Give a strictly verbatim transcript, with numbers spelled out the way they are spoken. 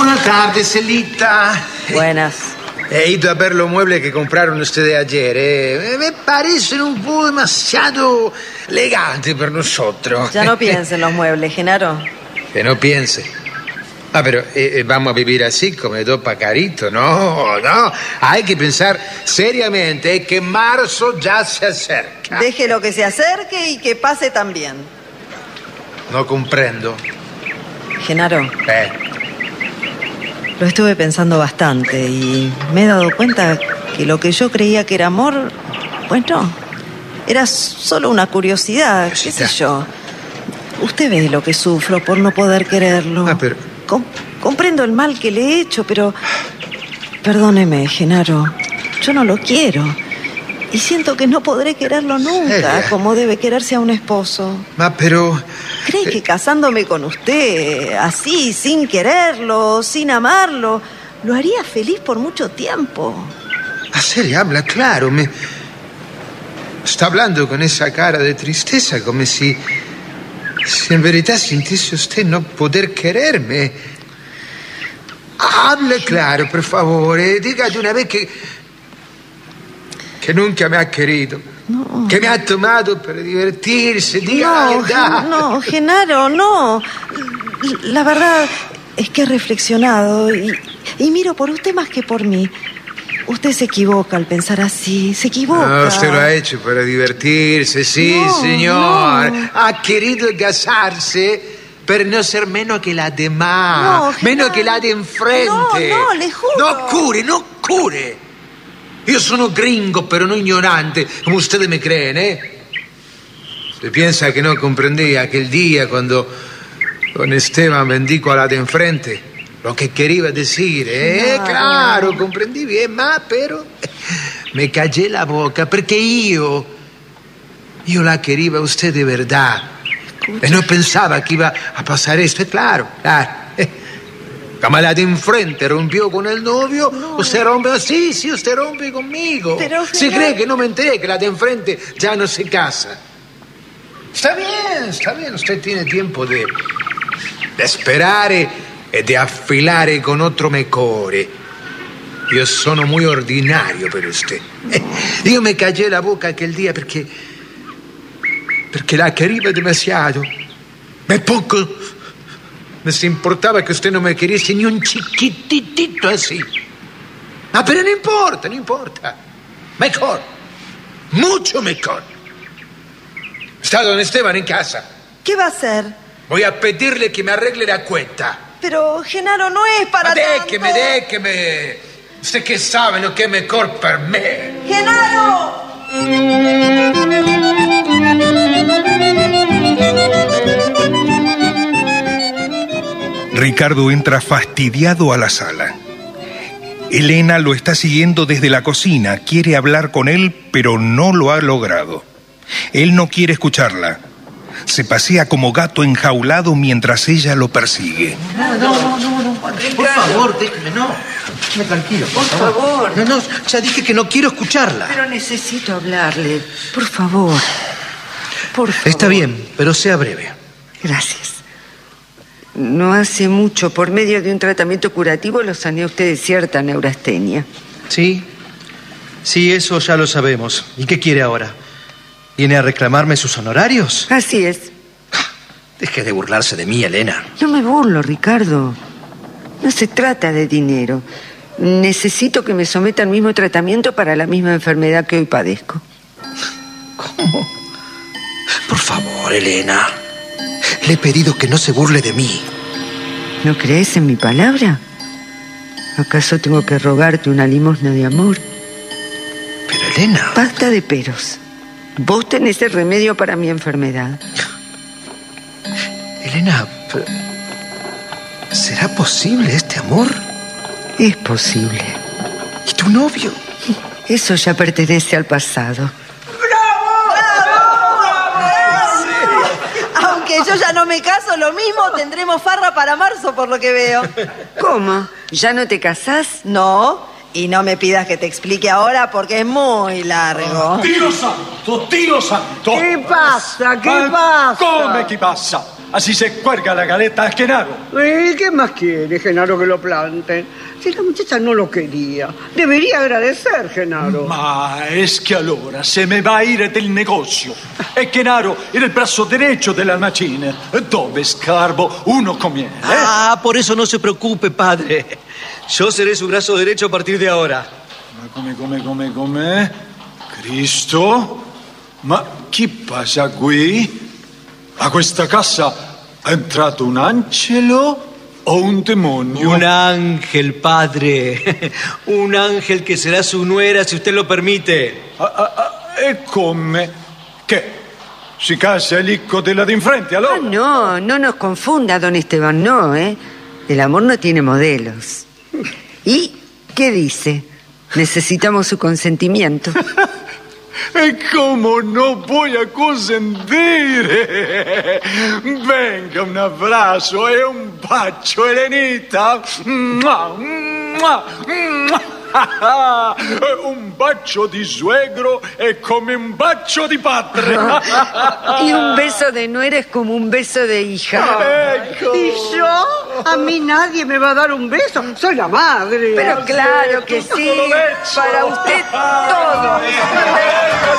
Buenas tardes, Elita. Buenas. He ido a ver los muebles que compraron ustedes ayer. Eh. Me parecen un poco demasiado elegantes para nosotros. Ya no piense en los muebles, Genaro. Que no piense. Ah, pero eh, vamos a vivir así, como dos pacaritos. No, no. Hay que pensar seriamente que marzo ya se acerca. Déjelo que se acerque y que pase también. No comprendo. Genaro. Eh. Lo estuve pensando bastante y me he dado cuenta que lo que yo creía que era amor, pues no. Era solo una curiosidad, qué sé yo. Usted ve lo que sufro por no poder quererlo. Ah, pero... Com- comprendo el mal que le he hecho, pero... Perdóneme, Genaro. Yo no lo quiero. Y siento que no podré quererlo nunca, como debe quererse a un esposo. Ah, pero... ¿Cree que casándome con usted, así, sin quererlo, sin amarlo, lo haría feliz por mucho tiempo? Así le habla claro. Me... Está hablando con esa cara de tristeza, como si... Si en verdad sintiese usted no poder quererme. Hable claro, por favor. Eh. Diga de una vez que... Que nunca me ha querido. No. Que me ha tomado para divertirse. Diga no, la verdad. No, Genaro, no. La verdad es que he reflexionado y, y miro por usted más que por mí. Usted se equivoca al pensar así, se equivoca. No, usted lo ha hecho para divertirse, sí, no, señor. No. Ha querido casarse para no ser menos que la demás, no, menos que la de enfrente. No, no, le juro. No cure, no cure. Io sono gringo, pero no ignorante, como ustedes me creen, ¿eh? Se piensa que no comprendí aquel día cuando don Esteban bendijo a la de enfrente. Lo que quería decir, ¿eh? No, claro, no. comprendí bien, ma, pero me callé la boca perché io, io la quería a usted de verdad. Escucha. E no pensaba que iba a pasar esto, es claro, claro. Como la de enfrente rompió con el novio, no. Usted rompe, sí, sí, usted rompe conmigo. Pero, ¿Se cree que no me enteré que la de enfrente ya no se casa? Está bien, está bien, usted tiene tiempo de, de esperar e di affilare con otro mejore. Io sono muy ordinario per usted. Eh, io me callé la boca aquel día perché perché la quería demasiado. Me poco me importaba que usted no me queriese ni un chiquititito así. Ah, pero no importa, no importa. Mejor, mucho mejor. Está don Esteban en casa. ¿Qué va a hacer? Voy a pedirle que me arregle la cuenta. Pero, Genaro, no es para tanto. Déjeme, déjeme. Usted que sabe lo que es mejor para mí. ¡Genaro! Ricardo entra fastidiado a la sala. Elena lo está siguiendo desde la cocina. Quiere hablar con él, pero no lo ha logrado. Él no quiere escucharla. Se pasea como gato enjaulado mientras ella lo persigue. No, no, no, no, por favor, déjeme, no. Déjeme tranquilo, por, por favor. favor. No, no, ya dije que no quiero escucharla. Pero necesito hablarle, por favor. Por favor. Está bien, pero sea breve. Gracias. No hace mucho, por medio de un tratamiento curativo, lo sané a usted de cierta neurastenia. Sí, sí, eso ya lo sabemos. ¿Y qué quiere ahora? ¿Viene a reclamarme sus honorarios? Así es. Deje de burlarse de mí, Elena. No me burlo, Ricardo. No se trata de dinero. Necesito que me someta al mismo tratamiento para la misma enfermedad que hoy padezco. ¿Cómo? Por favor, Elena. Le he pedido que no se burle de mí. ¿No crees en mi palabra? ¿Acaso tengo que rogarte una limosna de amor? Pero, Elena... Basta de peros. Vos tenés el remedio para mi enfermedad. Elena, ¿será posible este amor? Es posible. ¿Y tu novio? Eso ya pertenece al pasado. Aunque yo ya no me caso, lo mismo tendremos farra para marzo, por lo que veo. ¿Cómo? ¿Ya no te casás? No. Y no me pidas que te explique ahora porque es muy largo. Dio santo, Dio santo! ¿Qué pasa? ¿Qué pasa? Come che passa? Así se cuelga la galeta a Genaro. ¿Y qué más quiere, Genaro, que lo planten? Si la muchacha no lo quería. Debería agradecer, Genaro. Ma es che allora se me va a ir del negozio. E Genaro era il braccio derecho dell'almacine. Dove Scarbo uno conviene. ¿eh? Ah, por eso no se preocupe, padre. Yo seré su brazo derecho a partir de ahora. Ma come, come, come, come? Cristo? Ma chi passa qui? A questa casa è entrato un angelo o un demonio? Un ángel, padre. Un ángel que será su nuera, si usted lo permite. Ah, ah, ah, e come? Che? Si casa el hijo de la de enfrente, allora? Ah, no, no nos confunda, don Esteban, no, ¿eh? El amor no tiene modelos. ¿Y qué dice? Necesitamos su consentimiento. E come no voy a consentire? Venga, un abbraccio e un bacio, Elenita. Mua, mua, mua. Un bacio di suegro è come un bacio di padre. Y un beso de nuera es como un beso de hija. Ecco. ¿Y yo? A mí nadie me va a dar un beso. Soy la madre. Pero claro que sí, para usted todo.